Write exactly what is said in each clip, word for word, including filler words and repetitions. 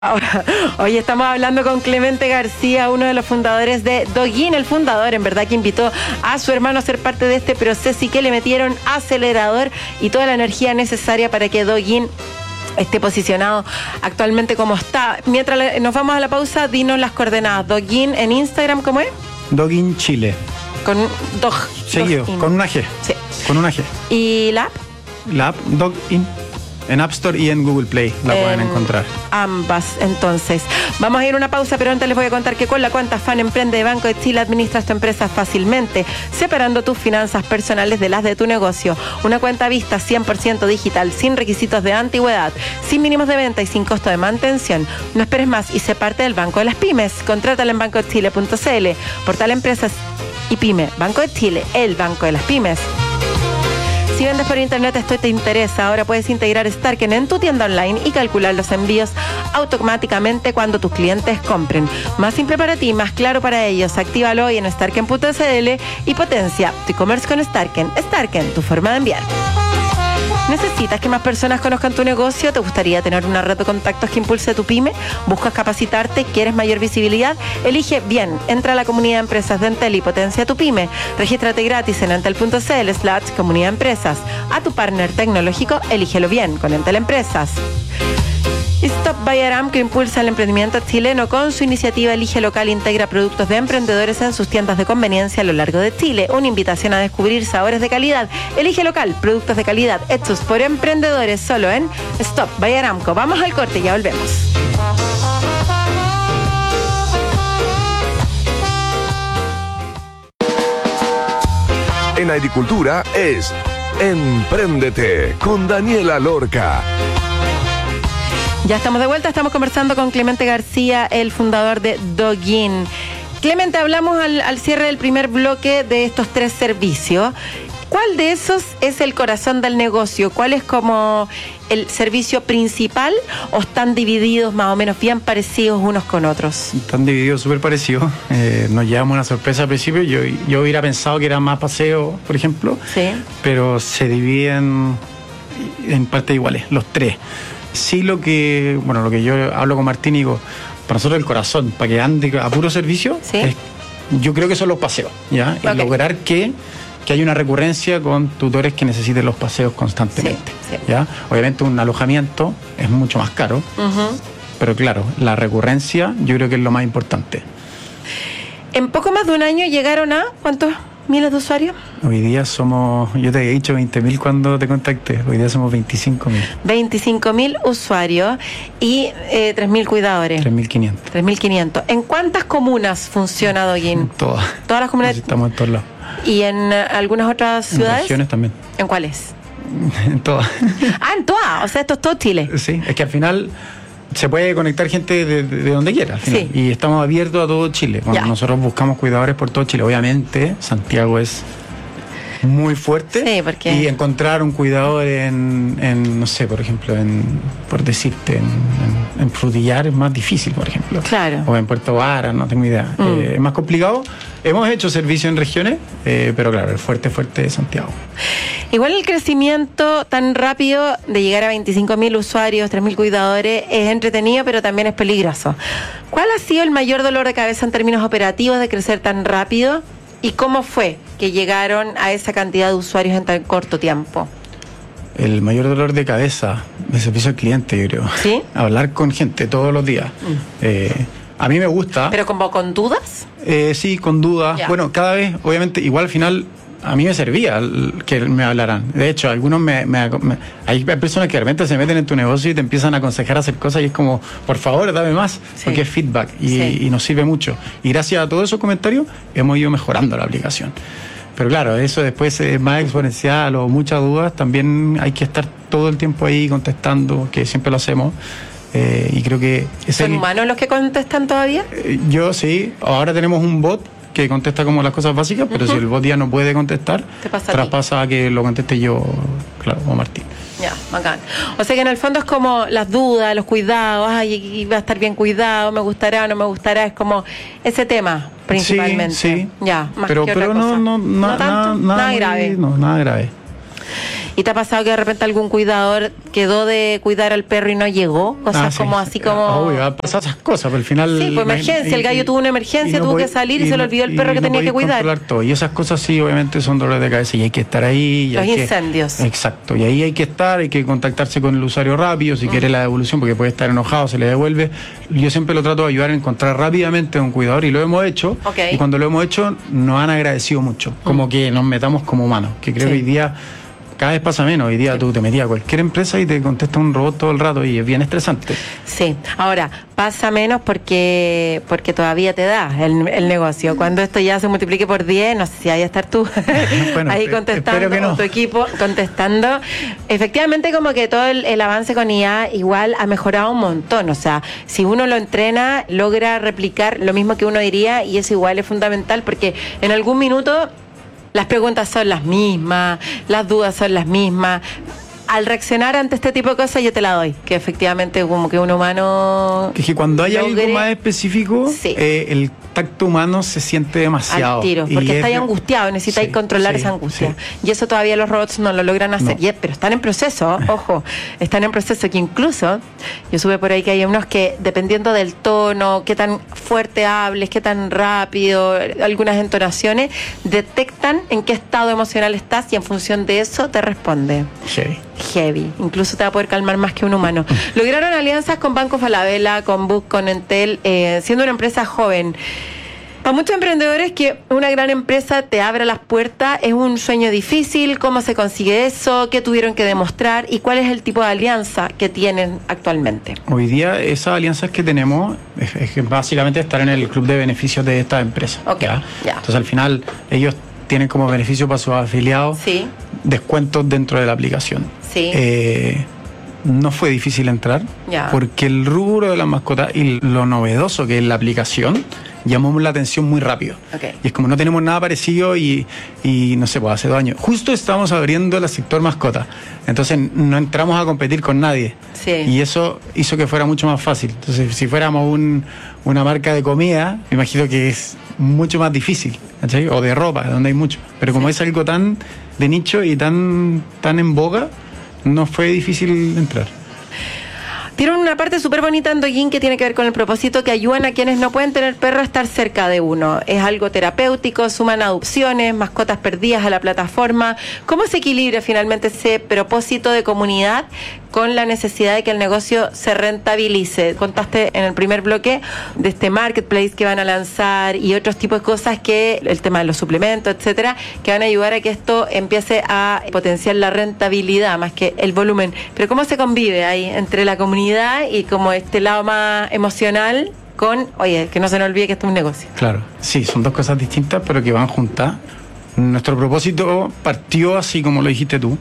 Ahora, hoy estamos hablando con Clemente García, uno de los fundadores de Douyin, el fundador, en verdad, que invitó a su hermano a ser parte de este proceso y que le metieron acelerador y toda la energía necesaria para que Douyin esté posicionado actualmente como está. Mientras nos vamos a la pausa, dinos las coordenadas. Douyin en Instagram, ¿cómo es? Douyin Chile. Con dog. Seguido, Douyin. con una G. Sí. Con una G. ¿Y la app? La app Douyin. En App Store y en Google Play la eh, pueden encontrar. Ambas, entonces. Vamos a ir a una pausa, pero antes les voy a contar que con la cuenta Fan Emprende de Banco de Chile administras tu empresa fácilmente, separando tus finanzas personales de las de tu negocio. Una cuenta vista cien por ciento digital, sin requisitos de antigüedad, sin mínimos de venta y sin costo de mantención. No esperes más y sé parte del Banco de las Pymes. Contrátala en banco de chile punto c l, portal Empresas y Pyme. Banco de Chile, el Banco de las Pymes. Si vendes por internet, esto te interesa. Ahora puedes integrar Starken en tu tienda online y calcular los envíos automáticamente cuando tus clientes compren. Más simple para ti, más claro para ellos. Actívalo hoy en starken punto c l y potencia tu e-commerce con Starken. Starken, tu forma de enviar. ¿Necesitas que más personas conozcan tu negocio? ¿Te gustaría tener una red de contactos que impulse tu pyme? ¿Buscas capacitarte? ¿Quieres mayor visibilidad? Elige bien. Entra a la comunidad de empresas de Entel y potencia tu pyme. Regístrate gratis en entel punto c l slash comunidad empresas. A tu partner tecnológico, elígelo bien con Entel Empresas. Stop by Aramco impulsa el emprendimiento chileno con su iniciativa Elige Local, integra productos de emprendedores en sus tiendas de conveniencia a lo largo de Chile. Una invitación a descubrir sabores de calidad. Elige Local, productos de calidad hechos por emprendedores, solo en Stop by Aramco. Vamos al corte y ya volvemos. En agricultura es Empréndete con Daniela Lorca. Ya estamos de vuelta, estamos conversando con Clemente García, el fundador de Douyin. Clemente, hablamos al, al cierre del primer bloque de estos tres servicios. ¿Cuál de esos es el corazón del negocio? ¿Cuál es como el servicio principal o están divididos más o menos bien parecidos unos con otros? Están divididos súper parecidos. Eh, nos llevamos una sorpresa al principio. Yo, yo hubiera pensado que era más paseo, por ejemplo. Sí. Pero se dividen en partes iguales, los tres. Sí, lo que, bueno, lo que yo hablo con Martín y digo, para nosotros el corazón, para que ande a puro servicio, ¿sí? es, yo creo que son los paseos, ¿ya? Okay. Y lograr que, que haya una recurrencia con tutores que necesiten los paseos constantemente, sí, sí. ¿ya? Obviamente un alojamiento es mucho más caro, uh-huh. pero claro, la recurrencia yo creo que es lo más importante. En poco más de un año llegaron a, ¿cuántos miles de usuarios? Hoy día somos, yo te había dicho veinte mil cuando te contacté, hoy día somos veinticinco mil. veinticinco mil usuarios y eh, tres mil cuidadores. tres mil quinientos. tres mil quinientos. ¿En cuántas comunas funciona Douyin? Todas. ¿Todas las comunidades? Estamos en todos lados. ¿Y en uh, algunas otras ciudades? En regiones también. ¿En cuáles? En todas. Ah, en todas, o sea, esto es todo Chile. Sí, es que al final se puede conectar gente de, de, de donde quiera, al final. Sí. Y estamos abiertos a todo Chile. Cuando nosotros buscamos cuidadores por todo Chile, obviamente Santiago es muy fuerte, sí, porque... y encontrar un cuidador en, en no sé, por ejemplo, en por decirte, en, en, en Frutillar es más difícil, por ejemplo. Claro. O en Puerto Vara, no tengo idea. Mm. Eh, es más complicado. Hemos hecho servicio en regiones, eh, pero claro, el fuerte, fuerte es Santiago. Igual el crecimiento tan rápido de llegar a veinticinco mil usuarios, tres mil cuidadores, es entretenido, pero también es peligroso. ¿Cuál ha sido el mayor dolor de cabeza en términos operativos de crecer tan rápido? ¿Y cómo fue que llegaron a esa cantidad de usuarios en tan corto tiempo? El mayor dolor de cabeza de servicio al cliente, yo creo. ¿Sí? Hablar con gente todos los días. Mm. Eh, a mí me gusta. ¿Pero como con dudas? Eh, sí, con dudas. Ya. Bueno, cada vez, obviamente, igual al final a mí me servía que me hablaran. De hecho, algunos me, me, me hay personas que de repente se meten en tu negocio y te empiezan a aconsejar hacer cosas y es como, por favor, dame más, sí. porque es feedback y, sí. y nos sirve mucho. Y gracias a todos esos comentarios hemos ido mejorando la aplicación. Pero claro, eso después es más exponencial o muchas dudas, también hay que estar todo el tiempo ahí contestando, que siempre lo hacemos. Eh, y creo que es ¿Son el, humanos los que contestan todavía? Eh, yo sí, ahora tenemos un bot que contesta como las cosas básicas, pero uh-huh. si el bot ya no puede contestar, traspasa a, a que lo conteste yo, claro, o Martín. Ya, bacán. O sea que en el fondo es como las dudas, los cuidados, ay, va a estar bien cuidado, me gustará o no me gustará, es como ese tema principalmente. Sí, sí. Ya, más pero, que pero otra no, cosa. no, no, no tanto, nada, nada muy, grave. No, nada grave. ¿Y te ha pasado que de repente algún cuidador quedó de cuidar al perro y no llegó? Cosas Ah, sí. como así como... Obvio, han pasado esas cosas, pero al final... Sí, pues emergencia, el gallo tuvo una emergencia, no tuvo podí- que salir y se le no- olvidó el perro y que no tenía que podís cuidar. controlar todo. Y esas cosas sí, obviamente son dolores de cabeza y hay que estar ahí. y Los hay que- incendios. Exacto, y ahí hay que estar, hay que contactarse con el usuario rápido, si quiere la devolución, porque puede estar enojado, se le devuelve. Yo siempre lo trato de ayudar a encontrar rápidamente a un cuidador y lo hemos hecho. Ok. Y cuando lo hemos hecho, nos han agradecido mucho, como que nos metamos como humanos, que creo Sí. que hoy día... Cada vez pasa menos. Hoy día tú te metías a cualquier empresa y te contesta un robot todo el rato y es bien estresante. Sí, ahora pasa menos porque porque todavía te da el, el negocio. Cuando esto ya se multiplique por diez, no sé si ahí a estar tú Bueno, ahí espe- contestando, espero que no. o tu equipo contestando. Efectivamente, como que todo el, el avance con I A igual ha mejorado un montón. O sea, si uno lo entrena, logra replicar lo mismo que uno diría, y eso igual es fundamental porque en algún minuto las preguntas son las mismas, las dudas son las mismas. Al reaccionar ante este tipo de cosas yo te la doy, que efectivamente como que un humano... Es que cuando hay logre- algo más específico, Sí. eh, el tacto humano se siente demasiado. Al tiro, Y porque es estáis de- angustiado, necesitáis Sí, controlar sí, esa angustia. sí. Y eso todavía los robots no lo logran hacer. No. Y es- pero están en proceso, ojo, están en proceso que incluso, yo supe por ahí que hay unos que, dependiendo del tono, qué tan fuerte hables, qué tan rápido, algunas entonaciones, detectan en qué estado emocional estás y en función de eso te responde. Sí. Heavy, incluso te va a poder calmar más que un humano. Lograron alianzas con Banco Falabella, con Book, con Entel, eh, siendo una empresa joven. Para muchos emprendedores que una gran empresa te abra las puertas es un sueño difícil. ¿Cómo se consigue eso? ¿Qué tuvieron que demostrar? ¿Y cuál es el tipo de alianza que tienen actualmente? Hoy día esas alianzas que tenemos es, es que básicamente estar en el club de beneficios de esta empresa. Ok, ya. Entonces al final ellos tienen como beneficio para sus afiliados Sí, descuentos dentro de la aplicación. sí. Eh, no fue difícil entrar Ya. porque el rubro de las mascotas y lo novedoso que es la aplicación llamó la atención muy rápido. Ok. Y es como no tenemos nada parecido y, y no sé, pues hace dos años. Justo estamos abriendo el sector mascota. Entonces no entramos a competir con nadie. Sí. Y eso hizo que fuera mucho más fácil. Entonces si fuéramos un, una marca de comida, me imagino que es mucho más difícil, ¿cachai? O de ropa, donde hay mucho. Pero como es algo tan de nicho y tan, tan en boga, no fue difícil entrar. Tienen una parte súper bonita en Douyin que tiene que ver con el propósito que ayudan a quienes no pueden tener perro a estar cerca de uno. Es algo terapéutico, suman adopciones, mascotas perdidas a la plataforma. ¿Cómo se equilibra finalmente ese propósito de comunidad con la necesidad de que el negocio se rentabilice? Contaste en el primer bloque de este marketplace que van a lanzar y otros tipos de cosas, que el tema de los suplementos, etcétera, que van a ayudar a que esto empiece a potenciar la rentabilidad más que el volumen. Pero ¿cómo se convive ahí entre la comunidad y como este lado más emocional con, oye, que no se nos olvide que esto es un negocio? Claro, sí, son dos cosas distintas, pero que van juntas. Nuestro propósito partió así como lo dijiste tú.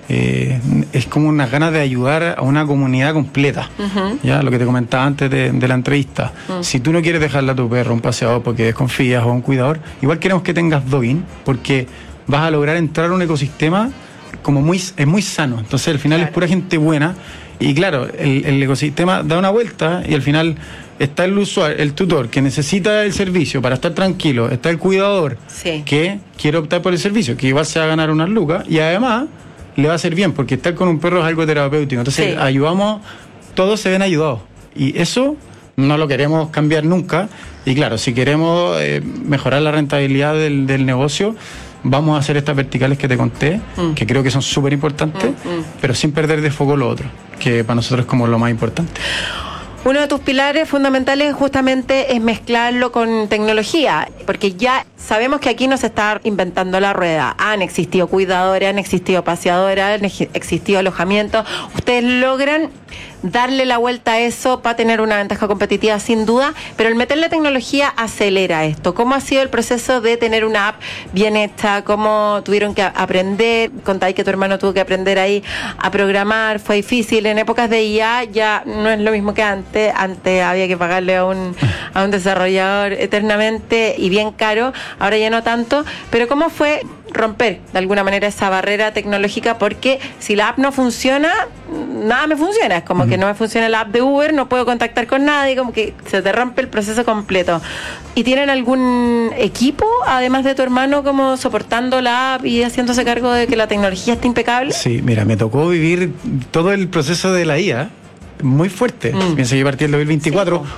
Eh, es como unas ganas de ayudar a una comunidad completa. Ujú. Ya, lo que te comentaba antes de, de la entrevista. Mm. Si tú no quieres dejarle a tu perro un paseador porque desconfías o a un cuidador, igual queremos que tengas Douyin, porque vas a lograr entrar a un ecosistema como muy, es muy sano. Entonces al final Claro. es pura gente buena. Y claro, el, el ecosistema da una vuelta y al final está el usuario, el tutor que necesita el servicio para estar tranquilo, está el cuidador Sí. que quiere optar por el servicio, que igual se va a ganar unas lucas y además le va a hacer bien, porque estar con un perro es algo terapéutico. Entonces Sí. ayudamos, todos se ven ayudados. Y eso no lo queremos cambiar nunca. Y claro, si queremos eh, mejorar la rentabilidad del, del negocio, vamos a hacer estas verticales que te conté, Mm. que creo que son súper importantes, Mm, mm. pero sin perder de foco lo otro, que para nosotros es como lo más importante. Uno de tus pilares fundamentales justamente es mezclarlo con tecnología, porque ya sabemos que aquí no se está inventando la rueda. Han existido cuidadores, han existido paseadores, han eji- existido alojamientos. Ustedes logran darle la vuelta a eso para tener una ventaja competitiva sin duda, pero el meter la tecnología acelera esto. ¿Cómo ha sido el proceso de tener una app bien hecha? ¿Cómo tuvieron que aprender? Contáis que tu hermano tuvo que aprender ahí a programar, fue difícil. En épocas de I A ya no es lo mismo que antes. Antes había que pagarle a un, a un desarrollador eternamente y bien caro, ahora ya no tanto. Pero ¿cómo fue romper de alguna manera esa barrera tecnológica, porque si la app no funciona, nada me funciona. Es como uh-huh. que no me funciona la app de Uber, no puedo contactar con nadie, como que se te rompe el proceso completo. ¿Y tienen algún equipo, además de tu hermano, como soportando la app y haciéndose cargo de que la tecnología esté impecable? Sí, mira, me tocó vivir todo el proceso de la I A muy fuerte. Mm. Pienso que yo partí en el dos mil veinticuatro. Sí,